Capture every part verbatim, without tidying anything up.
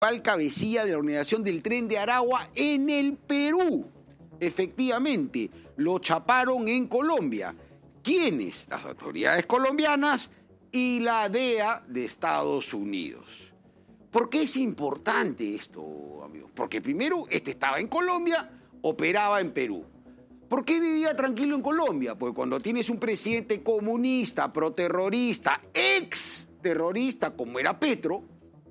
principal cabecilla de la organización del Tren de Aragua en el Perú. Efectivamente, lo chaparon en Colombia. ¿Quiénes? Las autoridades colombianas y la D E A de Estados Unidos. ¿Por qué es importante esto, amigos? Porque primero, este estaba en Colombia, operaba en Perú. ¿Por qué vivía tranquilo en Colombia? Porque cuando tienes un presidente comunista, proterrorista, ex-terrorista, como era Petro,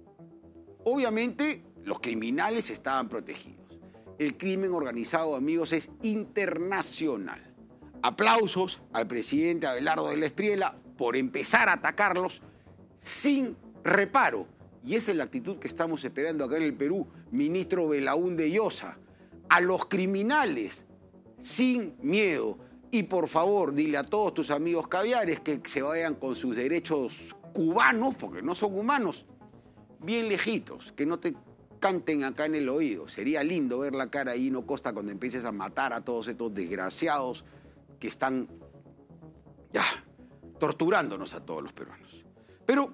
obviamente los criminales estaban protegidos. El crimen organizado, amigos, es internacional. Aplausos al presidente Abelardo de la Espriella por empezar a atacarlos sin reparo. Y esa es la actitud que estamos esperando acá en el Perú, ministro Belaúnde Llosa. A los criminales, sin miedo. Y por favor, dile a todos tus amigos caviares que se vayan con sus derechos cubanos, porque no son humanos, bien lejitos, que no te canten acá en el oído. Sería lindo ver la cara ahí, Hino Costa, cuando empieces a matar a todos estos desgraciados que están ya torturándonos a todos los peruanos. Pero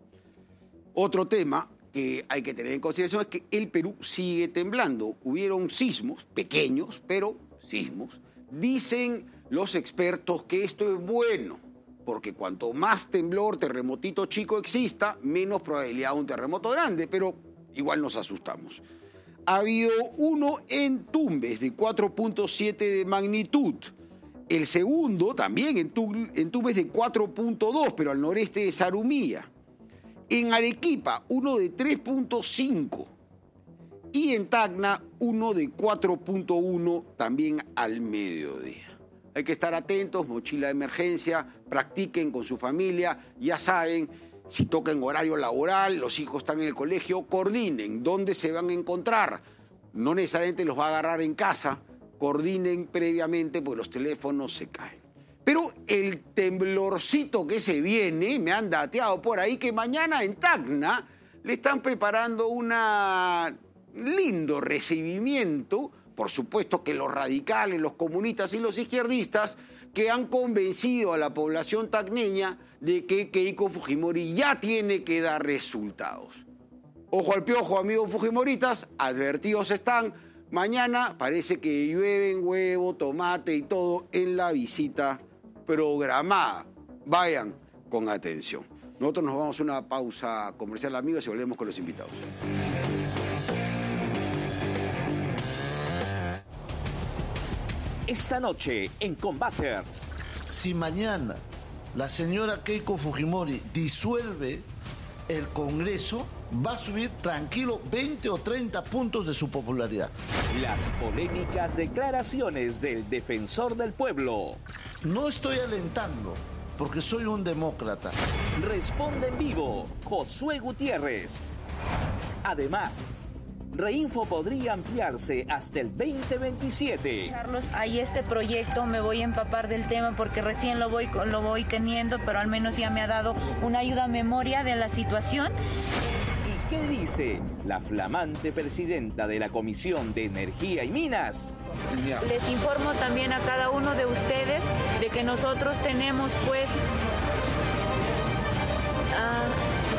otro tema que hay que tener en consideración es que el Perú sigue temblando. Hubieron sismos, pequeños, pero sismos. Dicen los expertos que esto es bueno, porque cuanto más temblor, terremotito chico exista, menos probabilidad de un terremoto grande, pero igual nos asustamos. Ha habido uno en Tumbes de cuatro punto siete de magnitud. El segundo también en, en Tumbes de cuatro punto dos, pero al noreste de Zarumilla. En Arequipa, uno de tres punto cinco. Y en Tacna, uno de cuatro punto uno, también al mediodía. Hay que estar atentos, mochila de emergencia, practiquen con su familia, ya saben, si toca en horario laboral, los hijos están en el colegio, coordinen dónde se van a encontrar. No necesariamente los va a agarrar en casa, coordinen previamente porque los teléfonos se caen. Pero el temblorcito que se viene, me han dateado por ahí, que mañana en Tacna le están preparando un lindo recibimiento, por supuesto que los radicales, los comunistas y los izquierdistas, que han convencido a la población tacneña de que Keiko Fujimori ya tiene que dar resultados. Ojo al piojo, amigos fujimoritas, advertidos están. Mañana parece que llueven huevo, tomate y todo en la visita programada. Vayan con atención. Nosotros nos vamos a una pausa comercial, amigos, y volvemos con los invitados. Esta noche en Combaters. Si mañana la señora Keiko Fujimori disuelve el Congreso, va a subir tranquilo veinte o treinta puntos de su popularidad. Las polémicas declaraciones del defensor del pueblo. No estoy alentando, porque soy un demócrata. Responde en vivo Josué Gutiérrez. Además, Reinfo podría ampliarse hasta el veinte veintisiete. Carlos, hay este proyecto, me voy a empapar del tema porque recién lo voy, lo voy teniendo, pero al menos ya me ha dado una ayuda a memoria de la situación. ¿Y qué dice la flamante presidenta de la Comisión de Energía y Minas? Les informo también a cada uno de ustedes de que nosotros tenemos pues... Uh,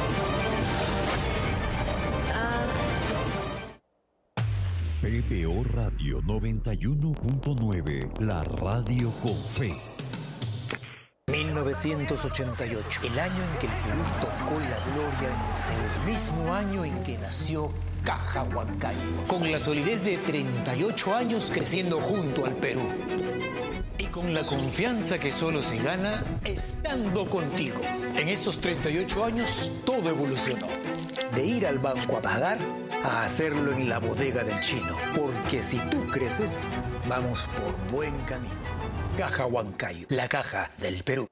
P P O Radio noventa y uno punto nueve, la radio con fe. mil novecientos ochenta y ocho, el año en que el Perú tocó la gloria en Seúl, el mismo año en que nació Caja Huancayo, con la solidez de treinta y ocho años creciendo junto al Perú. Y con la confianza que solo se gana estando contigo. En estos treinta y ocho años todo evolucionó. De ir al banco a pagar a hacerlo en la bodega del chino. Porque si tú creces, vamos por buen camino. Caja Huancayo, la caja del Perú.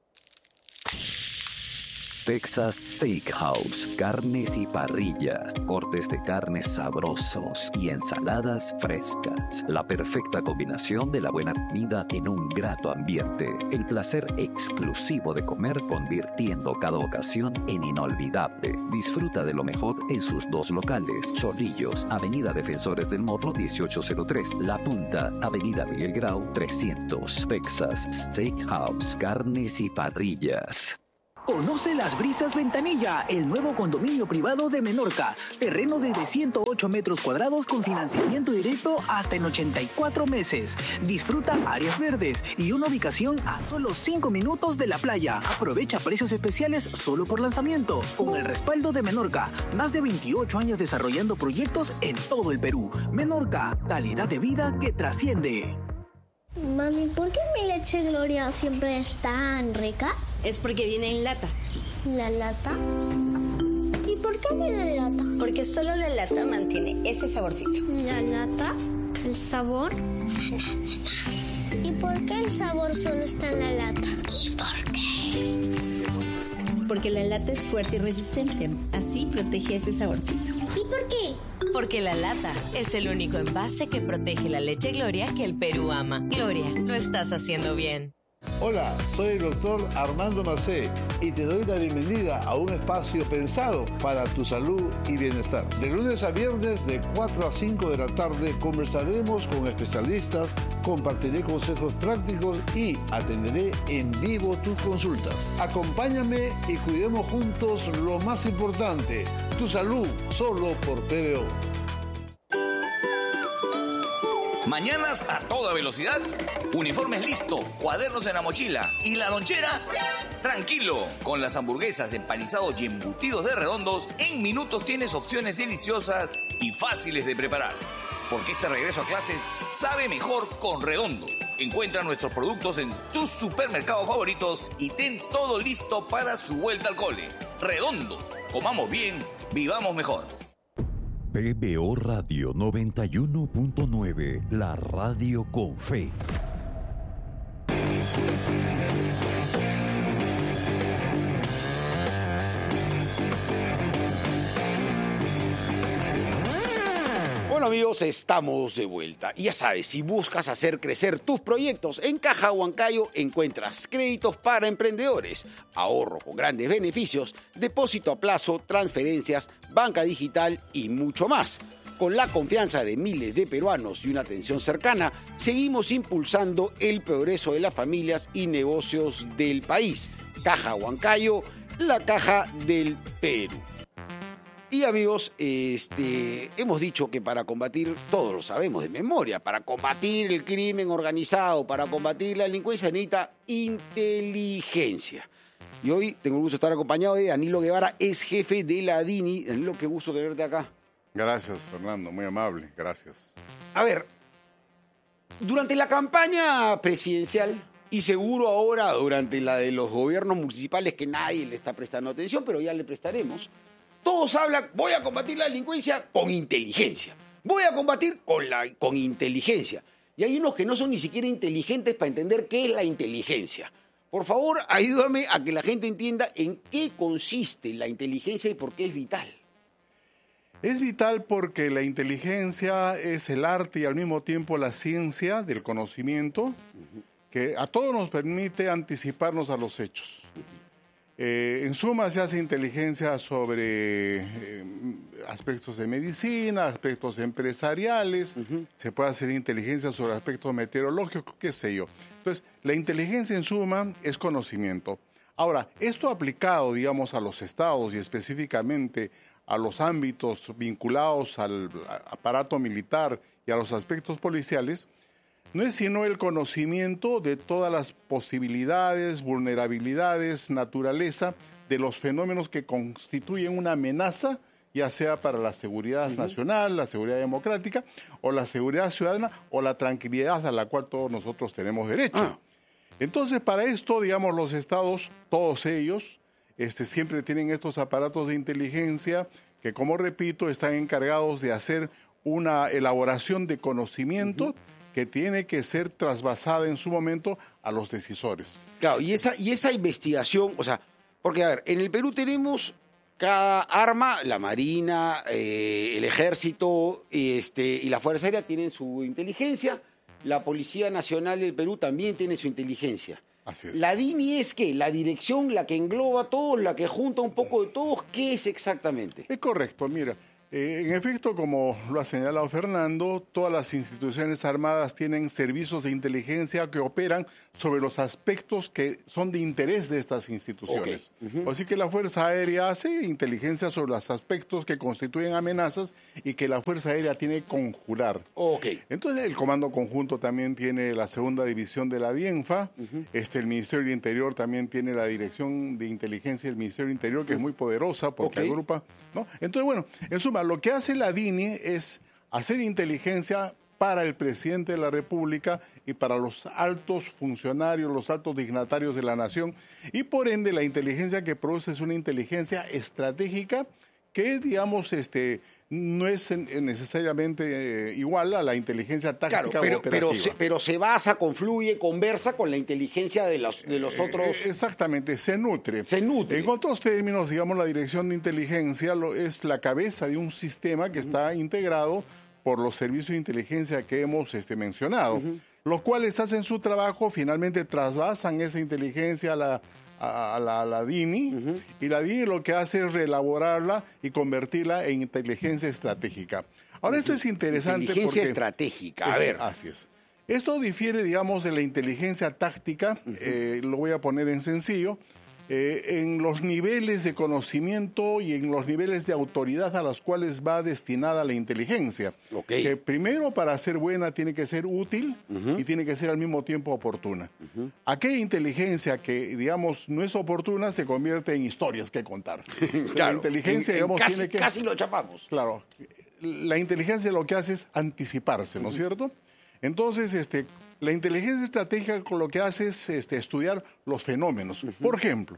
Texas Steakhouse, carnes y parrillas, cortes de carnes sabrosos y ensaladas frescas. La perfecta combinación de la buena comida en un grato ambiente. El placer exclusivo de comer convirtiendo cada ocasión en inolvidable. Disfruta de lo mejor en sus dos locales. Chorrillos, Avenida Defensores del Morro dieciocho cero tres. La Punta, Avenida Miguel Grau trescientos. Texas Steakhouse, carnes y parrillas. Conoce Las Brisas Ventanilla, el nuevo condominio privado de Menorca. Terreno desde ciento ocho metros cuadrados con financiamiento directo hasta en ochenta y cuatro meses. Disfruta áreas verdes y una ubicación a solo cinco minutos de la playa. Aprovecha precios especiales solo por lanzamiento. Con el respaldo de Menorca, más de veintiocho años desarrollando proyectos en todo el Perú. Menorca, calidad de vida que trasciende. Mami, ¿por qué mi leche Gloria siempre es tan rica? Es porque viene en lata. ¿La lata? ¿Y por qué viene en lata? Porque solo la lata mantiene ese saborcito. ¿La lata? ¿El sabor? ¿Y por qué el sabor solo está en la lata? ¿Y por qué? Porque la lata es fuerte y resistente. Así protege ese saborcito. ¿Y por qué? Porque la lata es el único envase que protege la leche Gloria que el Perú ama. Gloria, lo estás haciendo bien. Hola, soy el doctor Armando Macé y te doy la bienvenida a un espacio pensado para tu salud y bienestar. De lunes a viernes de cuatro a cinco de la tarde conversaremos con especialistas, compartiré consejos prácticos y atenderé en vivo tus consultas. Acompáñame y cuidemos juntos lo más importante, tu salud, solo por P B O. Mañanas a toda velocidad, uniformes listo, cuadernos en la mochila y la lonchera. Tranquilo, con las hamburguesas, empanizados y embutidos de Redondos, en minutos tienes opciones deliciosas y fáciles de preparar. Porque este regreso a clases sabe mejor con Redondos. Encuentra nuestros productos en tus supermercados favoritos y ten todo listo para su vuelta al cole. Redondos, comamos bien, vivamos mejor. P B O Radio noventa y uno punto nueve, la radio con fe. Bueno amigos, estamos de vuelta. Y ya sabes, si buscas hacer crecer tus proyectos, en Caja Huancayo encuentras créditos para emprendedores, ahorro con grandes beneficios, depósito a plazo, transferencias, banca digital y mucho más. Con la confianza de miles de peruanos y una atención cercana, seguimos impulsando el progreso de las familias y negocios del país. Caja Huancayo, la caja del Perú. Y amigos, este, hemos dicho que para combatir, todos lo sabemos de memoria, para combatir el crimen organizado, para combatir la delincuencia, necesita inteligencia. Y hoy tengo el gusto de estar acompañado de Danilo Guevara, es jefe de la DINI. Danilo, qué gusto tenerte acá. Gracias, Fernando, muy amable, gracias. A ver, durante la campaña presidencial, y seguro ahora durante la de los gobiernos municipales que nadie le está prestando atención, pero ya le prestaremos, todos hablan, voy a combatir la delincuencia con inteligencia. Voy a combatir con, la, con inteligencia. Y hay unos que no son ni siquiera inteligentes para entender qué es la inteligencia. Por favor, ayúdame a que la gente entienda en qué consiste la inteligencia y por qué es vital. Es vital porque la inteligencia es el arte y al mismo tiempo la ciencia del conocimiento uh-huh. que a todos nos permite anticiparnos a los hechos. Uh-huh. Eh, en suma, se hace inteligencia sobre eh, aspectos de medicina, aspectos empresariales, uh-huh. se puede hacer inteligencia sobre aspectos meteorológicos, qué sé yo. Entonces, la inteligencia en suma es conocimiento. Ahora, esto aplicado, digamos, a los estados y específicamente a los ámbitos vinculados al aparato militar y a los aspectos policiales, no es sino el conocimiento de todas las posibilidades, vulnerabilidades, naturaleza de los fenómenos que constituyen una amenaza, ya sea para la seguridad uh-huh. nacional, la seguridad democrática, o la seguridad ciudadana, o la tranquilidad a la cual todos nosotros tenemos derecho. Ah. Entonces, para esto, digamos, los estados, todos ellos, este, siempre tienen estos aparatos de inteligencia que, como repito, están encargados de hacer una elaboración de conocimiento uh-huh. que tiene que ser trasvasada en su momento a los decisores. Claro, y esa, y esa investigación, o sea, porque a ver, en el Perú tenemos cada arma, la Marina, eh, el Ejército este, y la Fuerza Aérea tienen su inteligencia, la Policía Nacional del Perú también tiene su inteligencia. Así es. La DINI es ¿qué? La dirección, la que engloba a todos, la que junta un poco de todos, ¿qué es exactamente? Es correcto, mira. Eh, en efecto, como lo ha señalado Fernando, todas las instituciones armadas tienen servicios de inteligencia que operan sobre los aspectos que son de interés de estas instituciones. Okay. Uh-huh. Así que la Fuerza Aérea hace inteligencia sobre los aspectos que constituyen amenazas y que la Fuerza Aérea tiene que conjurar. Okay. Entonces el Comando Conjunto también tiene la segunda división de la DIENFA, uh-huh. este, el Ministerio del Interior también tiene la Dirección de Inteligencia del Ministerio del Interior, que uh-huh. es muy poderosa porque okay. agrupa, ¿no? Entonces, bueno, en suma, lo que hace la D I N I es hacer inteligencia para el presidente de la República y para los altos funcionarios, los altos dignatarios de la nación, y por ende la inteligencia que produce es una inteligencia estratégica que, digamos, este, no es necesariamente eh, igual a la inteligencia táctica claro, pero, o operativa. Pero se, pero se basa, confluye, conversa con la inteligencia de los, de los otros... Eh, exactamente, se nutre. Se nutre. En otros términos, digamos, la Dirección de Inteligencia lo, es la cabeza de un sistema que uh-huh. está integrado por los servicios de inteligencia que hemos este, mencionado, uh-huh. los cuales hacen su trabajo, finalmente trasvasan esa inteligencia a la... a la, a la D I N I, uh-huh. y la D I N I lo que hace es reelaborarla y convertirla en inteligencia estratégica. Ahora, uh-huh. esto es interesante inteligencia porque... estratégica, a es, ver. Así es. Esto difiere, digamos, de la inteligencia táctica, uh-huh. eh, lo voy a poner en sencillo, eh, en los niveles de conocimiento y en los niveles de autoridad a los cuales va destinada la inteligencia. Okay. Que primero, para ser buena, tiene que ser útil uh-huh. y tiene que ser al mismo tiempo oportuna. Uh-huh. Aquella inteligencia que, digamos, no es oportuna se convierte en historias que contar. Claro, la inteligencia, en, en digamos, casi, tiene que... Casi lo chapamos. Claro. La inteligencia lo que hace es anticiparse, ¿no es uh-huh. cierto? Entonces, este, la inteligencia estratégica lo que hace es este, estudiar los fenómenos. Uh-huh. Por ejemplo,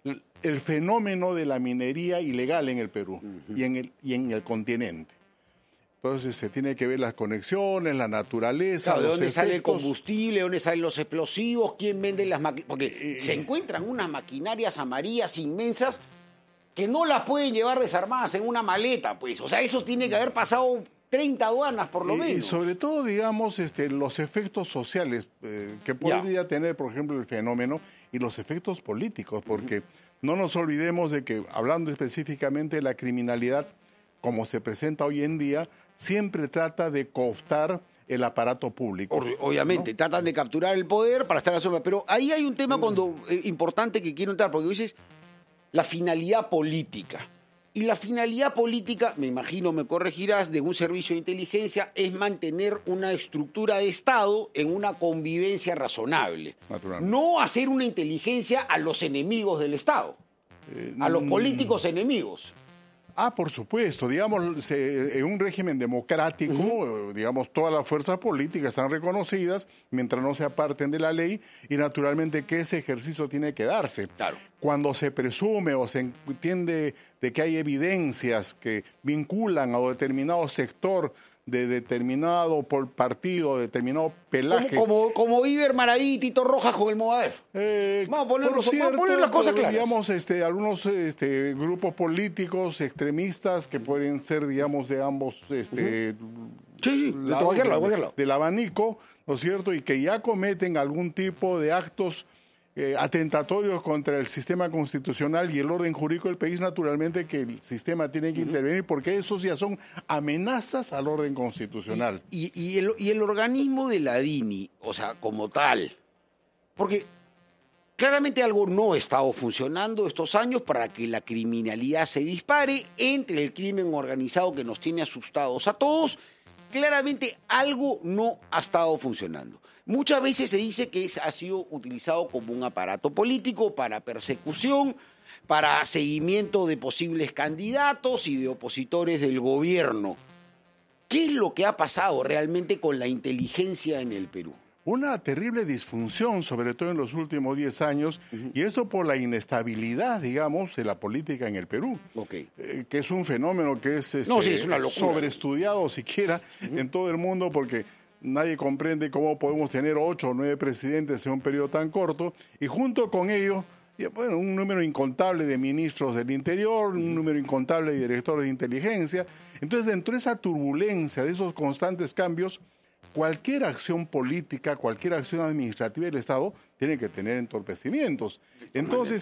el fenómeno de la minería ilegal en el Perú uh-huh. y, en el, y en el continente. Entonces, se tiene que ver las conexiones, la naturaleza, claro, los de dónde efectos. Sale el combustible, de dónde salen los explosivos, quién vende las maquinarias. Porque eh, se encuentran unas maquinarias amarillas inmensas que no las pueden llevar desarmadas en una maleta, pues. O sea, eso tiene que haber pasado treinta aduanas por lo y, menos. Y sobre todo, digamos, este, los efectos sociales eh, que podría ya. tener, por ejemplo, el fenómeno y los efectos políticos, porque uh-huh. no nos olvidemos de que, hablando específicamente de la criminalidad, como se presenta hoy en día, siempre trata de cooptar el aparato público. Obviamente, ¿no? Tratan de capturar el poder para estar a la sombra. Pero ahí hay un tema cuando, eh, importante que quiero entrar, porque dices la finalidad política. Y la finalidad política, me imagino, me corregirás, de un servicio de inteligencia es mantener una estructura de Estado en una convivencia razonable. No hacer una inteligencia a los enemigos del Estado, eh, a los políticos enemigos. Ah, por supuesto, digamos, se, en un régimen democrático, uh-huh. digamos, todas las fuerzas políticas están reconocidas mientras no se aparten de la ley y naturalmente que ese ejercicio tiene que darse. Claro. Cuando se presume o se entiende de que hay evidencias que vinculan a un determinado sector de determinado por partido, determinado pelaje. Como, como, como Iber Maraví y Tito Rojas con el Movadef. Eh, vamos, a poner, cierto, vamos a poner las cosas claras. Digamos, este, algunos este, grupos políticos extremistas que pueden ser, digamos, de ambos este, uh-huh. sí, lados del, del abanico, ¿no es cierto? Y que ya cometen algún tipo de actos Eh, atentatorios contra el sistema constitucional y el orden jurídico del país, naturalmente que el sistema tiene que uh-huh. intervenir porque esos ya son amenazas al orden constitucional. Y, y, y, el, y el organismo de la D I N I, o sea, como tal, porque claramente algo no ha estado funcionando estos años para que la criminalidad se dispare, entre el crimen organizado que nos tiene asustados a todos, claramente algo no ha estado funcionando. Muchas veces se dice que ha sido utilizado como un aparato político para persecución, para seguimiento de posibles candidatos y de opositores del gobierno. ¿Qué es lo que ha pasado realmente con la inteligencia en el Perú? Una terrible disfunción, sobre todo en los últimos diez años, uh-huh. y esto por la inestabilidad, digamos, de la política en el Perú, okay. eh, que es un fenómeno que es, este, no, sí, es una locura. sobreestudiado siquiera uh-huh. en todo el mundo, porque nadie comprende cómo podemos tener ocho o nueve presidentes en un periodo tan corto, y junto con ello, bueno, un número incontable de ministros del Interior, un número incontable de directores de inteligencia. Entonces, dentro de esa turbulencia, de esos constantes cambios, cualquier acción política, cualquier acción administrativa del Estado tiene que tener entorpecimientos. Entonces,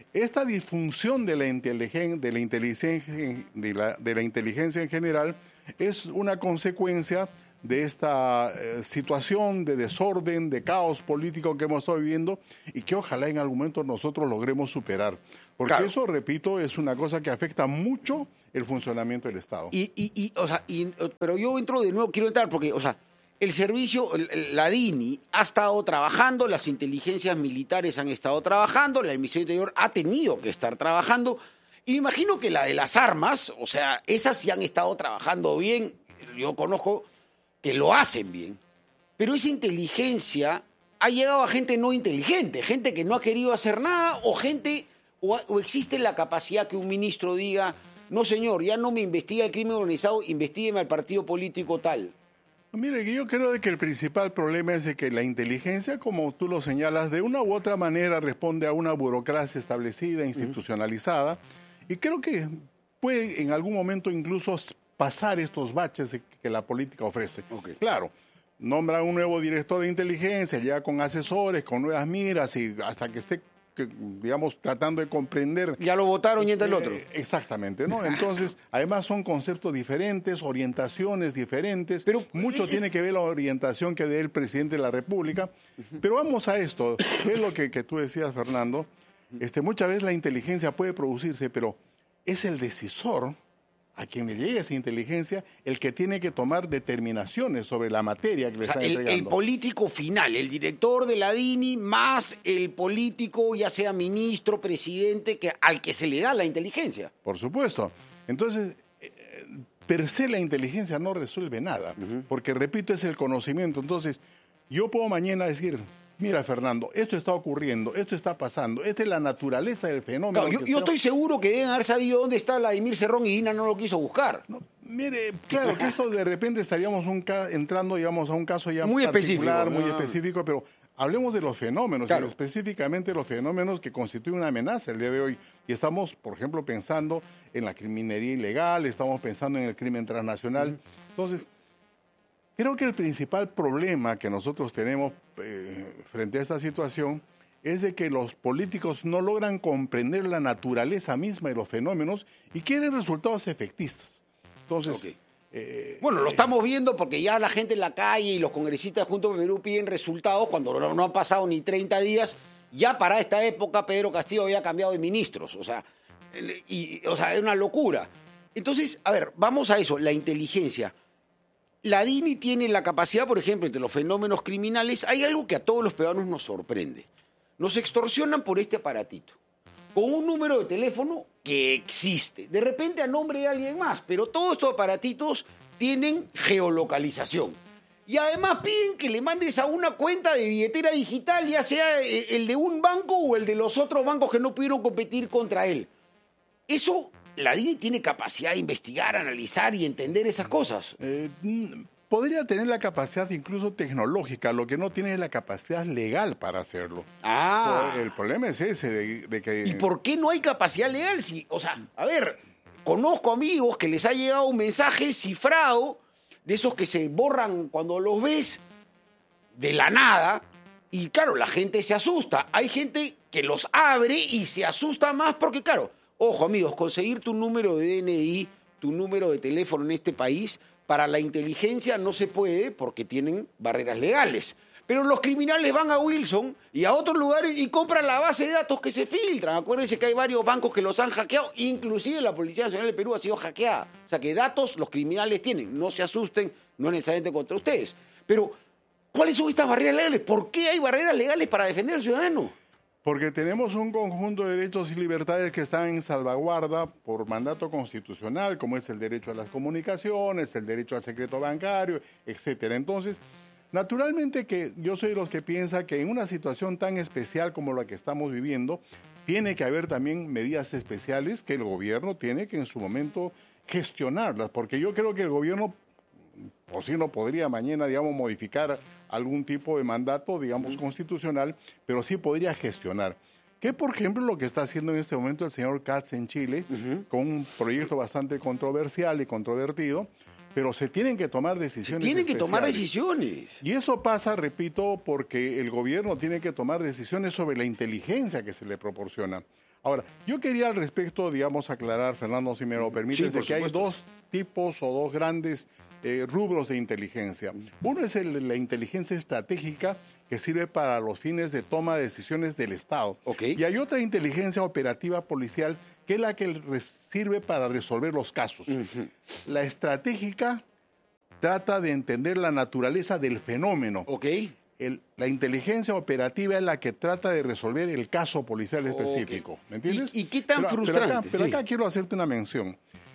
esta disfunción de la, inteligen, de, la inteligencia, de, la, de la inteligencia en general es una consecuencia de esta eh, situación de desorden, de caos político que hemos estado viviendo y que ojalá en algún momento nosotros logremos superar. Porque claro, eso, repito, es una cosa que afecta mucho el funcionamiento del Estado. Y, y, y o sea, y, pero yo entro de nuevo, quiero entrar porque, o sea, el servicio, la D I N I ha estado trabajando, las inteligencias militares han estado trabajando, la Ministerio Interior ha tenido que estar trabajando. Y me imagino que la de las armas, o sea, esas sí han estado trabajando bien. Yo conozco que lo hacen bien, pero esa inteligencia ha llegado a gente no inteligente, gente que no ha querido hacer nada o gente, o, o existe la capacidad que un ministro diga, no señor, ya no me investiga el crimen organizado, investígueme al partido político tal. Mire, yo creo que el principal problema es de que la inteligencia, como tú lo señalas, de una u otra manera responde a una burocracia establecida, institucionalizada, uh-huh. y creo que puede en algún momento incluso pasar estos baches que la política ofrece. Okay. Claro, nombra un nuevo director de inteligencia, ya con asesores, con nuevas miras y hasta que esté, que, digamos, tratando de comprender. Ya lo votaron y entra el otro. Eh, exactamente, ¿no? Entonces, además son conceptos diferentes, orientaciones diferentes. Pero mucho es, tiene que ver la orientación que dé el presidente de la República. Uh-huh. Pero vamos a esto, que es lo que, que tú decías, Fernando. Este, muchas veces la inteligencia puede producirse, pero es el decisor, a quien le llegue esa inteligencia, el que tiene que tomar determinaciones sobre la materia que le o sea, están el, entregando. El político final, el director de la D I N I, más el político, ya sea ministro, presidente, que, al que se le da la inteligencia. Por supuesto. Entonces, eh, per se la inteligencia no resuelve nada, uh-huh. porque, repito, es el conocimiento. Entonces, yo puedo mañana decir, mira, Fernando, esto está ocurriendo, esto está pasando, esta es la naturaleza del fenómeno. Claro, yo, yo estoy seguro que deben haber sabido dónde está Vladimir Cerrón y Dina no lo quiso buscar. No, mire, claro que esto de repente estaríamos un ca- entrando, digamos, a un caso ya muy particular, específico, muy ah. específico, pero hablemos de los fenómenos, claro. y específicamente los fenómenos que constituyen una amenaza el día de hoy. Y estamos, por ejemplo, pensando en la criminería ilegal, estamos pensando en el crimen transnacional. Mm. Entonces, creo que el principal problema que nosotros tenemos eh, frente a esta situación es de que los políticos no logran comprender la naturaleza misma de los fenómenos y quieren resultados efectistas. Entonces, okay. eh, bueno, lo estamos viendo porque ya la gente en la calle y los congresistas Juntos por Perú piden resultados cuando no, no han pasado ni treinta días. Ya para esta época Pedro Castillo había cambiado de ministros, o sea, y, o sea, es una locura. Entonces, a ver, vamos a eso, la inteligencia. La D I N I tiene la capacidad, por ejemplo, entre los fenómenos criminales, hay algo que a todos los peruanos nos sorprende. Nos extorsionan por este aparatito, con un número de teléfono que existe, de repente a nombre de alguien más, pero todos estos aparatitos tienen geolocalización. Y además piden que le mandes a una cuenta de billetera digital, ya sea el de un banco o el de los otros bancos que no pudieron competir contra él. Eso... ¿La D I N I tiene capacidad de investigar, analizar y entender esas cosas? Eh, podría tener la capacidad incluso tecnológica, lo que no tiene es la capacidad legal para hacerlo. Ah. El problema es ese, de, de que... ¿Y por qué no hay capacidad legal? Si, o sea, a ver, conozco amigos que les ha llegado un mensaje cifrado, de esos que se borran cuando los ves, de la nada, y claro, la gente se asusta. Hay gente que los abre y se asusta más porque, claro... Ojo, amigos, conseguir tu número de D N I, tu número de teléfono en este país, para la inteligencia no se puede porque tienen barreras legales. Pero los criminales van a Wilson y a otros lugares y compran la base de datos que se filtran. Acuérdense que hay varios bancos que los han hackeado, inclusive la Policía Nacional de Perú ha sido hackeada. O sea, que datos los criminales tienen. No se asusten, no necesariamente contra ustedes. Pero, ¿cuáles son estas barreras legales? ¿Por qué hay barreras legales para defender al ciudadano? Porque tenemos un conjunto de derechos y libertades que están en salvaguarda por mandato constitucional, como es el derecho a las comunicaciones, el derecho al secreto bancario, etcétera. Entonces, naturalmente que yo soy de los que piensa que en una situación tan especial como la que estamos viviendo, tiene que haber también medidas especiales que el gobierno tiene que en su momento gestionarlas, porque yo creo que el gobierno, o si no podría mañana, digamos, modificar algún tipo de mandato, digamos, uh-huh. constitucional, pero sí podría gestionar. Que, por ejemplo, lo que está haciendo en este momento el señor Katz en Chile, uh-huh. con un proyecto bastante controversial y controvertido, pero se tienen que tomar decisiones. Se tienen especiales. que tomar decisiones. Y eso pasa, repito, porque el gobierno tiene que tomar decisiones sobre la inteligencia que se le proporciona. Ahora, yo quería al respecto, digamos, aclarar, Fernando, si me lo permites, Sí, de que hay dos tipos o dos grandes eh, rubros de inteligencia. Uno es el, la inteligencia estratégica, que sirve para los fines de toma de decisiones del Estado. Okay. Y hay otra inteligencia operativa policial, que es la que sirve para resolver los casos. Uh-huh. La estratégica trata de entender la naturaleza del fenómeno. Okay. El, la inteligencia operativa es la que trata de resolver el caso policial específico. Okay. ¿Me entiendes? ¿Y, y qué tan pero, frustrante? Pero acá, pero sí. acá quiero hacerte una mención.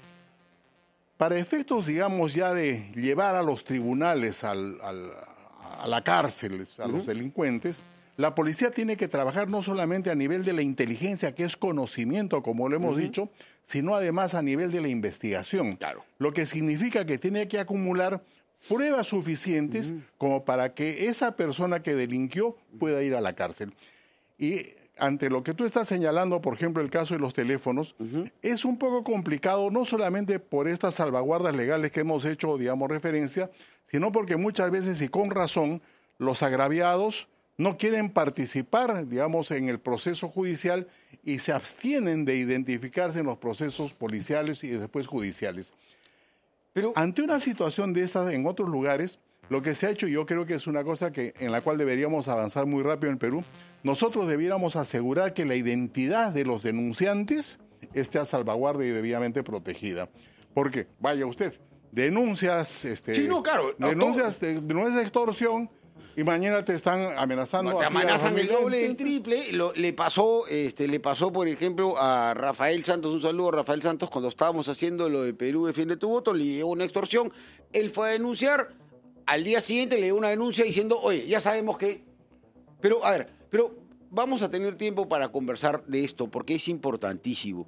Para efectos, digamos, ya de llevar a los tribunales, al, al, a la cárcel, a uh-huh. los delincuentes, la policía tiene que trabajar no solamente a nivel de la inteligencia, que es conocimiento, como lo hemos uh-huh. dicho, sino además a nivel de la investigación. Claro. Lo que significa que tiene que acumular pruebas suficientes uh-huh. como para que esa persona que delinquió pueda ir a la cárcel. Y ante lo que tú estás señalando, por ejemplo, el caso de los teléfonos, uh-huh. es un poco complicado, no solamente por estas salvaguardas legales que hemos hecho, digamos, referencia, sino porque muchas veces, y con razón, los agraviados no quieren participar, digamos, en el proceso judicial y se abstienen de identificarse en los procesos policiales y después judiciales. Pero ante una situación de estas en otros lugares, lo que se ha hecho, yo creo que es una cosa que, en la cual deberíamos avanzar muy rápido en Perú, nosotros debiéramos asegurar que la identidad de los denunciantes esté a salvaguarda y debidamente protegida. Porque, vaya usted, denuncias, este, sí, no, claro, denuncias de, denuncias de extorsión, y mañana te están amenazando. No, te amenazan el doble, el triple. Lo, le pasó, este, le pasó, por ejemplo, a Rafael Santos, un saludo a Rafael Santos, cuando estábamos haciendo lo de Perú Defiende tu Voto, le llegó una extorsión, él fue a denunciar, al día siguiente le dio una denuncia diciendo, oye, ya sabemos que... Pero, a ver, pero vamos a tener tiempo para conversar de esto, porque es importantísimo.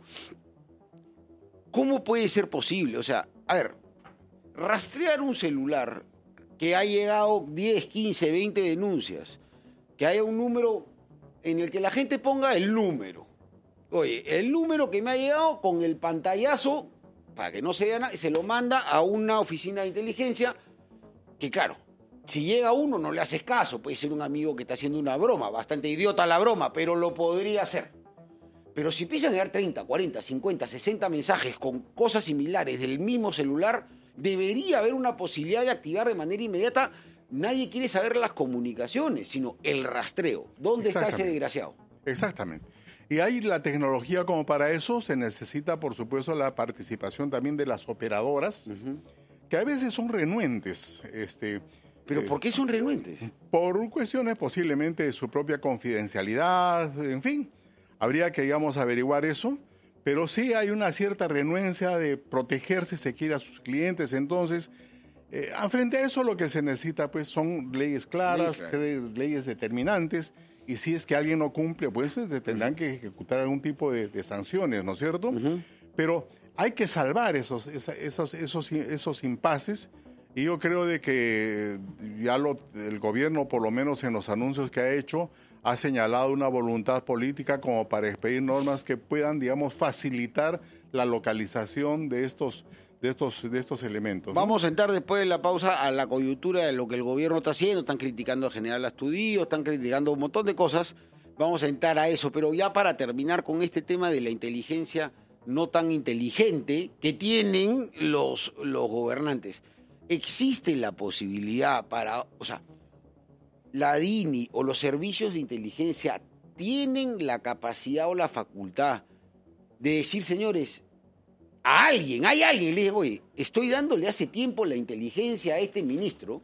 ¿Cómo puede ser posible? O sea, a ver, rastrear un celular que ha llegado diez, quince, veinte denuncias, que haya un número en el que la gente ponga el número. Oye, el número que me ha llegado con el pantallazo, para que no se vea nada, se lo manda a una oficina de inteligencia, que claro, si llega uno no le haces caso, puede ser un amigo que está haciendo una broma, bastante idiota la broma, pero lo podría hacer. Pero si empiezan a llegar treinta, cuarenta, cincuenta, sesenta mensajes con cosas similares del mismo celular, debería haber una posibilidad de activar de manera inmediata. Nadie quiere saber las comunicaciones, sino el rastreo. ¿Dónde está ese desgraciado? Exactamente. Y hay la tecnología como para eso. Se necesita, por supuesto, la participación también de las operadoras, uh-huh. que a veces son renuentes. Este, ¿Pero eh, por qué son renuentes? Por cuestiones posiblemente de su propia confidencialidad, en fin. Habría que, digamos, averiguar eso. Pero sí hay una cierta renuencia de proteger, si se quiere, a sus clientes. Entonces, eh, frente a eso lo que se necesita pues son leyes claras, sí, claro. leyes determinantes. Y si es que alguien no cumple, pues se tendrán que ejecutar algún tipo de, de sanciones, ¿no es cierto? Uh-huh. Pero hay que salvar esos, esos, esos, esos impases. Y yo creo de que ya lo, el gobierno, por lo menos en los anuncios que ha hecho, ha señalado una voluntad política como para expedir normas que puedan, digamos, facilitar la localización de estos, de estos, de estos elementos, ¿no? Vamos a entrar después de la pausa a la coyuntura de lo que el gobierno está haciendo. Están criticando al general Astudillo, están criticando un montón de cosas. Vamos a entrar a eso, pero ya para terminar con este tema de la inteligencia no tan inteligente que tienen los, los gobernantes. Existe la posibilidad para, o sea, la D I N I o los servicios de inteligencia tienen la capacidad o la facultad de decir, señores, a alguien, hay alguien, le digo, oye, estoy dándole hace tiempo la inteligencia a este ministro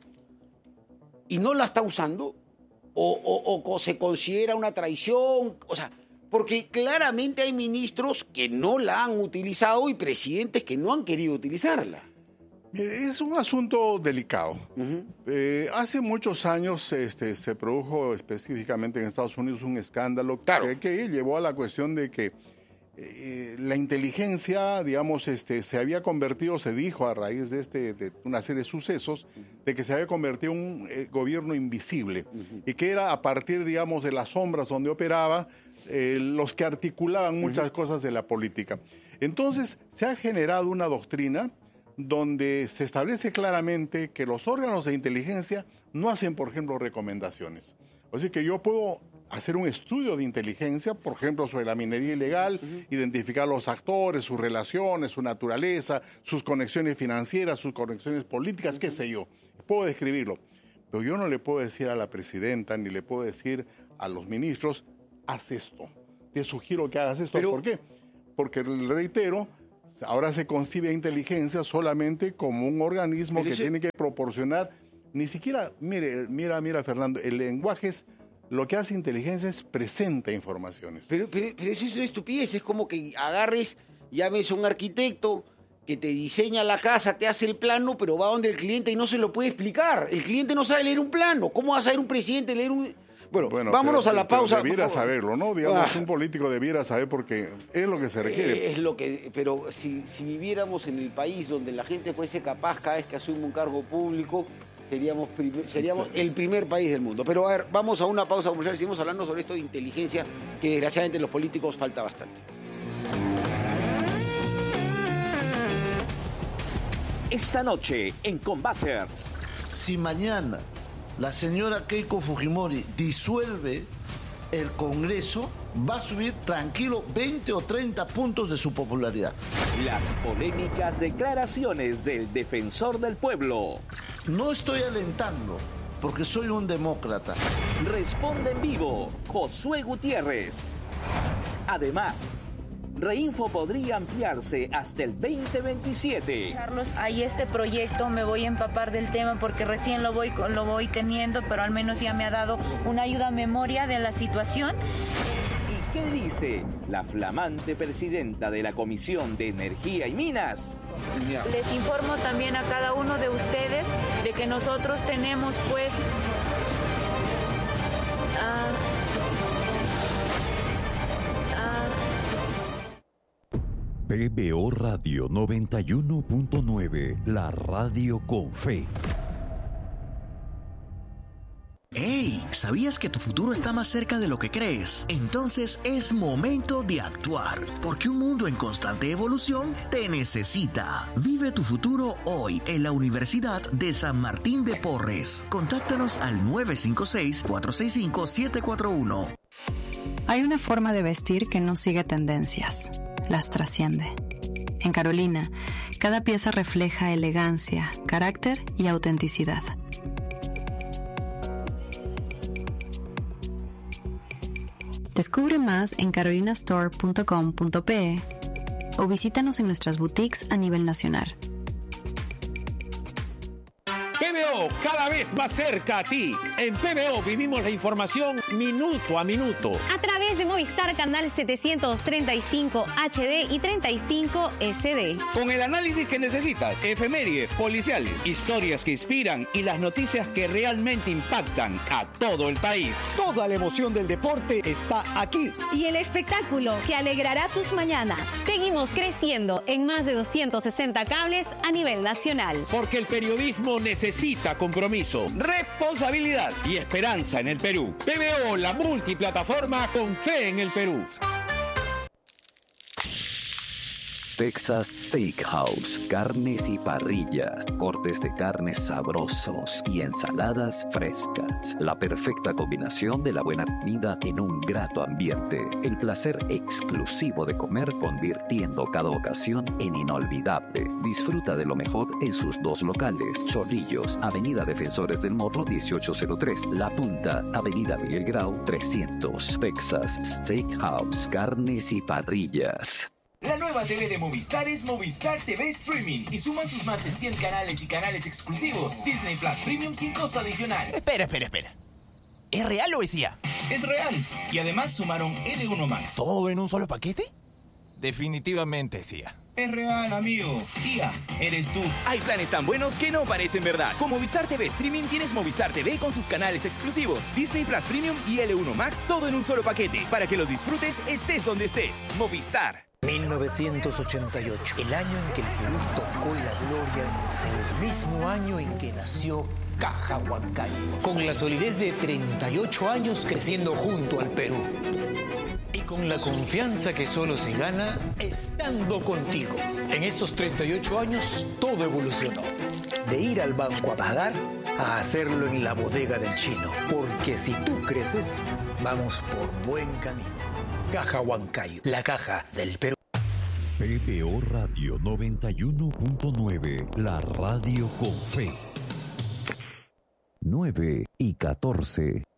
y no la está usando, o, o, o se considera una traición, o sea, porque claramente hay ministros que no la han utilizado y presidentes que no han querido utilizarla. Es un asunto delicado. Uh-huh. Eh, hace muchos años este, se produjo específicamente en Estados Unidos un escándalo claro. que, que llevó a la cuestión de que eh, la inteligencia, digamos, este, se había convertido, se dijo a raíz de, este, de una serie de sucesos, de que se había convertido en un eh, gobierno invisible uh-huh. y que era a partir, digamos, de las sombras donde operaba eh, los que articulaban muchas uh-huh. cosas de la política. Entonces se ha generado una doctrina donde se establece claramente que los órganos de inteligencia no hacen, por ejemplo, recomendaciones. Así que yo puedo hacer un estudio de inteligencia, por ejemplo, sobre la minería ilegal, uh-huh. identificar los actores, sus relaciones, su naturaleza, sus conexiones financieras, sus conexiones políticas, uh-huh. qué sé yo. Puedo describirlo, pero yo no le puedo decir a la presidenta ni le puedo decir a los ministros, haz esto, te sugiero que hagas esto. Pero, ¿por qué? Porque, reitero, ahora se concibe inteligencia solamente como un organismo que eso... tiene que proporcionar, ni siquiera, mire, mira, mira, Fernando, el lenguaje es, lo que hace inteligencia es presenta informaciones. Pero, pero, pero eso es una estupidez, es como que agarres, llames a un arquitecto que te diseña la casa, te hace el plano, pero va donde el cliente y no se lo puede explicar. El cliente no sabe leer un plano, ¿cómo va a saber un presidente leer un...? Bueno, bueno, vámonos pero, a la pausa. Debiera saberlo, ¿no? Digamos, ah. un político debiera saber porque es lo que se requiere. Es lo que, pero si, si viviéramos en el país donde la gente fuese capaz cada vez que asume un cargo público, seríamos, primer, seríamos el primer país del mundo. Pero a ver, vamos a una pausa comercial. Seguimos hablando sobre esto de inteligencia, que desgraciadamente en los políticos falta bastante. Esta noche en Combaters. Si mañana la señora Keiko Fujimori disuelve el Congreso, va a subir tranquilo veinte o treinta puntos de su popularidad. Las polémicas declaraciones del defensor del pueblo. No estoy alentando, porque soy un demócrata. Responde en vivo Josué Gutiérrez. Además, Reinfo podría ampliarse hasta el veinte veintisiete. Carlos, hay este proyecto, me voy a empapar del tema porque recién lo voy, lo voy teniendo, pero al menos ya me ha dado una ayuda a memoria de la situación. ¿Y qué dice la flamante presidenta de la Comisión de Energía y Minas? Les informo también a cada uno de ustedes de que nosotros tenemos pues... Uh, P B O Radio noventa y uno punto nueve, la radio con fe. ¡Hey! ¿Sabías que tu futuro está más cerca de lo que crees? Entonces es momento de actuar, porque un mundo en constante evolución te necesita. Vive tu futuro hoy en la Universidad de San Martín de Porres. Contáctanos al nueve cinco seis, cuatro seis cinco, siete cuatro uno. Hay una forma de vestir que no sigue tendencias. Las trasciende. En Carolina, cada pieza refleja elegancia, carácter y autenticidad. Descubre más en carolina store punto com punto pe o visítanos en nuestras boutiques a nivel nacional. P B O, cada vez más cerca a ti. En P B O vivimos la información minuto a minuto. A través de Movistar Canal setecientos treinta y cinco H D y treinta y cinco S D. Con el análisis que necesitas, efemérides, policiales, historias que inspiran y las noticias que realmente impactan a todo el país. Toda la emoción del deporte está aquí. Y el espectáculo que alegrará tus mañanas. Seguimos creciendo en más de doscientos sesenta cables a nivel nacional. Porque el periodismo necesita Necesita compromiso, responsabilidad y esperanza en el Perú. P B O, la multiplataforma con fe en el Perú. Texas Steakhouse, carnes y parrillas, cortes de carnes sabrosos y ensaladas frescas. La perfecta combinación de la buena comida en un grato ambiente. El placer exclusivo de comer convirtiendo cada ocasión en inolvidable. Disfruta de lo mejor en sus dos locales. Chorrillos, Avenida Defensores del Morro dieciocho cero tres. La Punta, Avenida Miguel Grau trescientos. Texas Steakhouse, carnes y parrillas. La nueva T V de Movistar es Movistar T V Streaming y suman sus más de cien canales y canales exclusivos. Disney Plus Premium sin costo adicional. Espera, espera, espera. ¿Es real o es I A? Es real. Y además sumaron L uno Max. ¿Todo en un solo paquete? Definitivamente es I A. Es real, amigo. I A, eres tú. Hay planes tan buenos que no parecen verdad. Con Movistar T V Streaming tienes Movistar T V con sus canales exclusivos, Disney Plus Premium y L uno Max, todo en un solo paquete. Para que los disfrutes, estés donde estés. Movistar. mil novecientos ochenta y ocho, el año en que el Perú tocó la gloria en Seúl, el mismo año en que nació Caja Huancayo, con la solidez de treinta y ocho años creciendo junto al Perú. Y con la confianza que solo se gana estando contigo. En estos treinta y ocho años todo evolucionó. De ir al banco a pagar a hacerlo en la bodega del chino. Porque si tú creces, Vamos por buen camino. Caja Huancayo, la caja del Perú. P B O Radio noventa y uno punto nueve, la radio con fe. nueve y catorce.